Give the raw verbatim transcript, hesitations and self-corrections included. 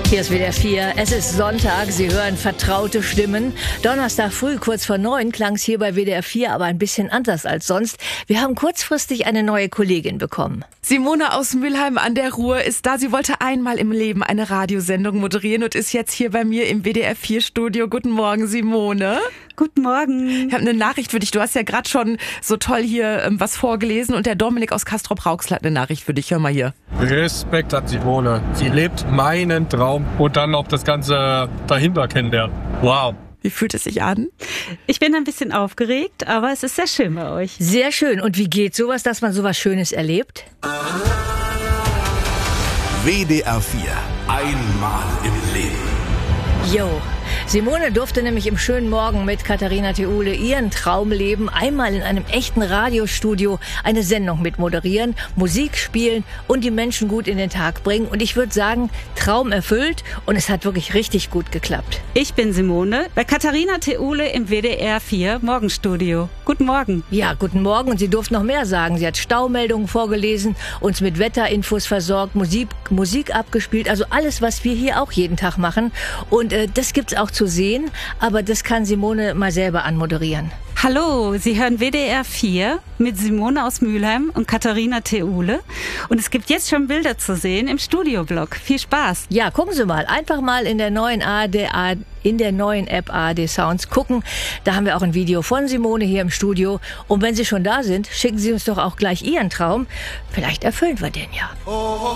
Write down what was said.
Hier ist W D R vier. Es ist Sonntag. Sie hören vertraute Stimmen. Donnerstag früh, kurz vor neun, klang es hier bei W D R vier aber ein bisschen anders als sonst. Wir haben kurzfristig eine neue Kollegin bekommen. Simone aus Mülheim an der Ruhr ist da. Sie wollte einmal im Leben eine Radiosendung moderieren und ist jetzt hier bei mir im W D R vier Studio. Guten Morgen, Simone. Guten Morgen. Ich habe eine Nachricht für dich. Du hast ja gerade schon so toll hier ähm, was vorgelesen und der Dominik aus Castrop-Rauxel hat eine Nachricht für dich. Hör mal hier. Respekt an Simone. Sie lebt meinen Traum und dann noch das Ganze dahinter kennenlernen. Wow. Wie fühlt es sich an? Ich bin ein bisschen aufgeregt, aber es ist sehr schön bei euch. Sehr schön. Und wie geht sowas, dass man sowas Schönes erlebt? W D R vier. Einmal im Leben. Jo. Simone durfte nämlich im schönen Morgen mit Katharina Theule ihren Traum leben, einmal in einem echten Radiostudio eine Sendung mit moderieren, Musik spielen und die Menschen gut in den Tag bringen. Und ich würde sagen, Traum erfüllt und es hat wirklich richtig gut geklappt. Ich bin Simone bei Katharina Theule im W D R vier Morgenstudio. Guten Morgen. Ja, guten Morgen und sie durfte noch mehr sagen. Sie hat Staumeldungen vorgelesen, uns mit Wetterinfos versorgt, Musik, Musik abgespielt, also alles, was wir hier auch jeden Tag machen. Und äh, das gibt's auch zu sehen, aber das kann Simone mal selber anmoderieren. Hallo, Sie hören W D R vier mit Simone aus Mülheim und Katharina Theule. Und es gibt jetzt schon Bilder zu sehen im Studioblog. Viel Spaß. Ja, gucken Sie mal. Einfach mal in der neuen A R D, in der neuen App A R D Sounds gucken. Da haben wir auch ein Video von Simone hier im Studio. Und wenn Sie schon da sind, schicken Sie uns doch auch gleich Ihren Traum. Vielleicht erfüllen wir den ja.